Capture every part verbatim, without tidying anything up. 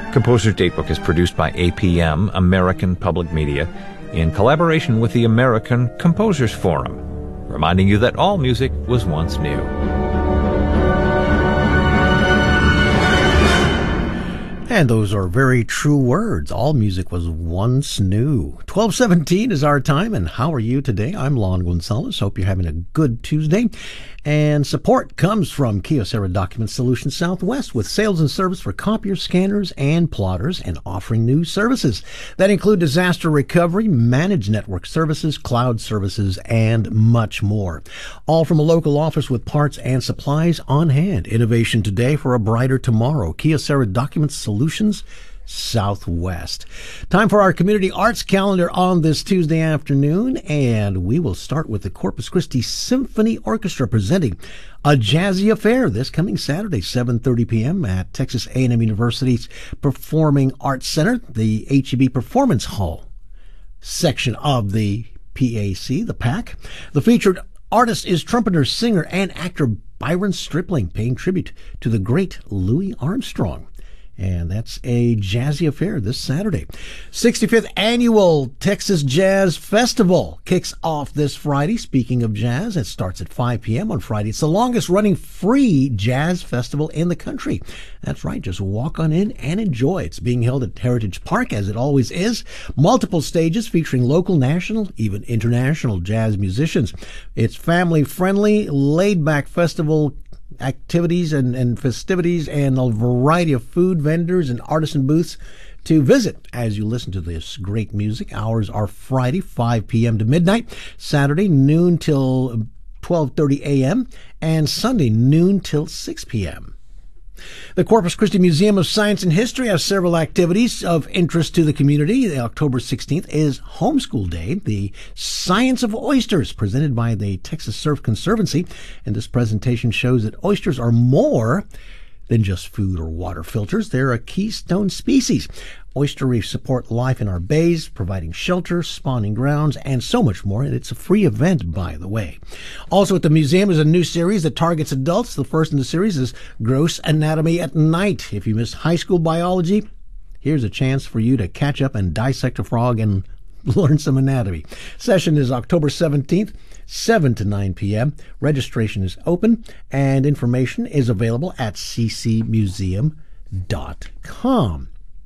Composer's Datebook is produced by A P M, American Public Media, in collaboration with the American Composers Forum, reminding you that all music was once new. And those are very true words. All music was once new. twelve seventeen is our time, and how are you today? I'm Lon Gonzalez. Hope you're having a good Tuesday. And support comes from Kyocera Document Solutions Southwest, with sales and service for copier scanners and plotters, and offering new services that include disaster recovery, managed network services, cloud services, and much more. All from a local office with parts and supplies on hand. Innovation today for a brighter tomorrow. Kyocera Document Solutions Southwest. Time for our community arts calendar on this Tuesday afternoon, and we will start with the Corpus Christi Symphony Orchestra presenting a jazzy affair this coming Saturday, seven thirty p.m. at Texas A and M University's Performing Arts Center, the H E B Performance Hall section of the P A C, the P A C. The featured artist is trumpeter, singer, and actor Byron Stripling, paying tribute to the great Louis Armstrong. And that's a jazzy affair this Saturday. sixty-fifth Annual Texas Jazz Festival kicks off this Friday. Speaking of jazz, it starts at five p.m. on Friday. It's the longest running free jazz festival in the country. That's right, just walk on in and enjoy. It's being held at Heritage Park, as it always is. Multiple stages featuring local, national, even international jazz musicians. It's family-friendly, laid-back festival activities and, and festivities, and a variety of food vendors and artisan booths to visit as you listen to this great music. Hours are Friday, five p.m. to midnight, Saturday, noon till twelve thirty a.m., and Sunday, noon till six p.m. The Corpus Christi Museum of Science and History has several activities of interest to the community. October sixteenth is Homeschool Day, the Science of Oysters, presented by the Texas Surf Conservancy. And this presentation shows that oysters are more than just food or water filters. They're a keystone species. Oyster reefs support life in our bays, providing shelter, spawning grounds, and so much more. And it's a free event, by the way. Also at the museum is a new series that targets adults. The first in the series is Gross Anatomy at Night. If you missed high school biology, here's a chance for you to catch up and dissect a frog and learn some anatomy. Session is October seventeenth, seven to nine p.m. Registration is open, and information is available at c c museum dot com.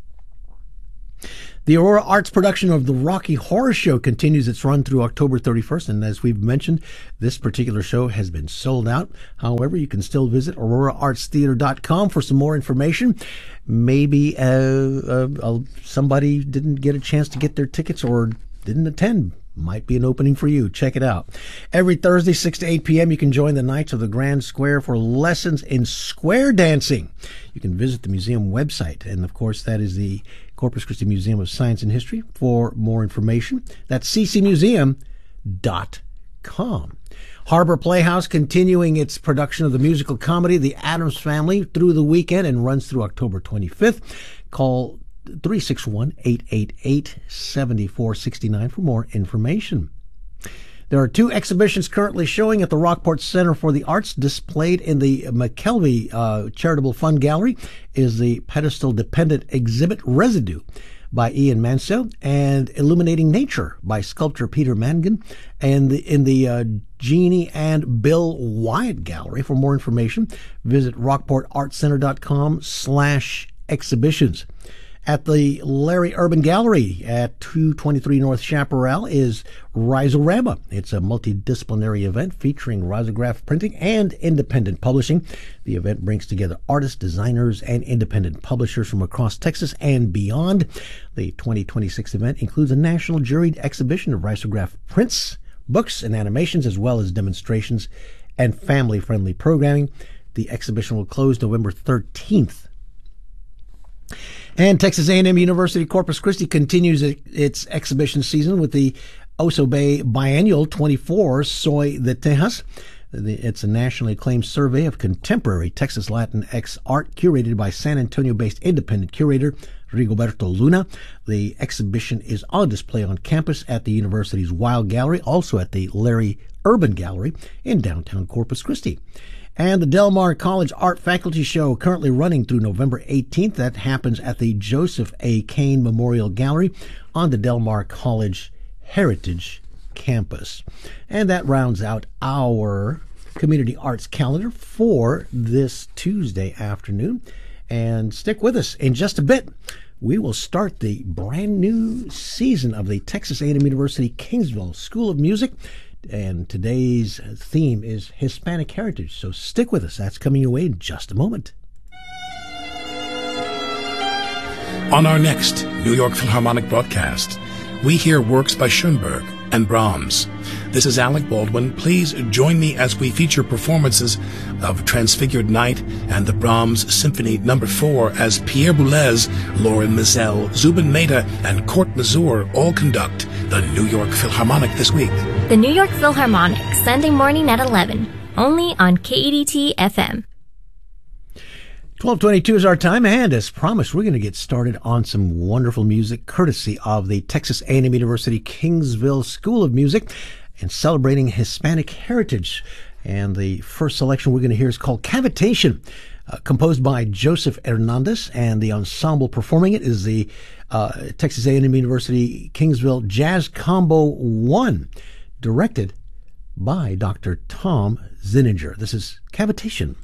The Aurora Arts production of the Rocky Horror Show continues its run through October thirty-first, and as we've mentioned, this particular show has been sold out. However, you can still visit aurora arts theater dot com for some more information. Maybe uh, uh, uh, somebody didn't get a chance to get their tickets or didn't attend. Might be an opening for you. Check it out. Every Thursday, six to eight p.m., you can join the Knights of the Grand Square for lessons in square dancing. You can visit the museum website, and of course, that is the Corpus Christi Museum of Science and History. For more information, that's c c museum dot com. Harbor Playhouse continuing its production of the musical comedy The Addams Family through the weekend and runs through October twenty-fifth. Call three six one, eight eight eight, seven four six nine for more information. There are two exhibitions currently showing at the Rockport Center for the Arts. Displayed in the McKelvey uh, Charitable Fund Gallery is the pedestal-dependent exhibit Residue by Ian Mansell and Illuminating Nature by sculptor Peter Mangan, and the, in the uh, Jeannie and Bill Wyatt Gallery. For more information, visit rockport arts center dot com slash exhibitions. At the Larry Urban Gallery at two twenty-three North Chaparral is Risorama. It's a multidisciplinary event featuring risograph printing and independent publishing. The event brings together artists, designers, and independent publishers from across Texas and beyond. The twenty twenty-six event includes a national juried exhibition of risograph prints, books, and animations, as well as demonstrations and family-friendly programming. The exhibition will close November thirteenth. And Texas A and M University Corpus Christi continues its exhibition season with the Oso Bay Biennial twenty-four, Soy de Tejas. It's a nationally acclaimed survey of contemporary Texas Latinx art curated by San Antonio-based independent curator Rigoberto Luna. The exhibition is on display on campus at the university's Wild Gallery, also at the Larry Urban Gallery in downtown Corpus Christi. And the Del Mar College Art Faculty Show, currently running through November eighteenth. That happens at the Joseph A. Kane Memorial Gallery on the Del Mar College Heritage Campus. And that rounds out our community arts calendar for this Tuesday afternoon. And stick with us in just a bit. We will start the brand new season of the Texas A and M University Kingsville School of Music. And today's theme is Hispanic Heritage. So stick with us. That's coming your way in just a moment. On our next New York Philharmonic broadcast, we hear works by Schoenberg and Brahms. This is Alec Baldwin. Please join me as we feature performances of Transfigured Night and the Brahms Symphony Number four as Pierre Boulez, Lauren Mizell, Zubin Mehta, and Court Mazur all conduct the New York Philharmonic this week. The New York Philharmonic, Sunday morning at eleven, only on K E D T F M. twelve twenty-two is our time, and as promised, we're going to get started on some wonderful music courtesy of the Texas A and M University Kingsville School of Music and celebrating Hispanic heritage. And the first selection we're going to hear is called Cavitation, uh, composed by Joseph Hernandez, and the ensemble performing it is the uh, Texas A and M University Kingsville Jazz Combo one, directed by Doctor Tom Zinninger. This is Cavitation.